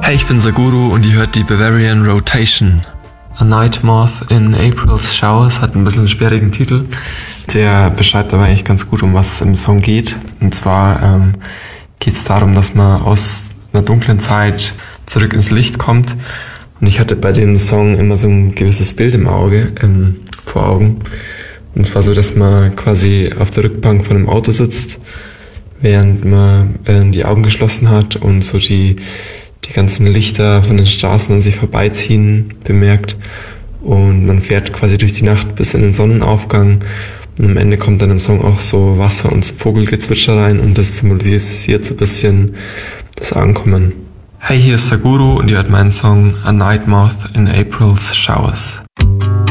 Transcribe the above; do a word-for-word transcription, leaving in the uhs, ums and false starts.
Hey, ich bin Saguru und ihr hört die Bavarian Rotation. A Night Moth in April's Showers hat ein bisschen einen sperrigen Titel. Der beschreibt aber eigentlich ganz gut, um was es im Song geht. Und zwar ähm, geht es darum, dass man aus einer dunklen Zeit zurück ins Licht kommt. Und ich hatte bei dem Song immer so ein gewisses Bild im Auge, ähm, vor Augen. Und zwar so, dass man quasi auf der Rückbank von einem Auto sitzt, während man äh, die Augen geschlossen hat und so die die ganzen Lichter von den Straßen an sich vorbeiziehen bemerkt. Und man fährt quasi durch die Nacht bis in den Sonnenaufgang. Und am Ende kommt dann im Song auch so Wasser und Vogelgezwitscher rein und das symbolisiert so ein bisschen das Ankommen. Hey, hier ist Saguru und ihr hört meinen Song A Night Moth in April's Showers.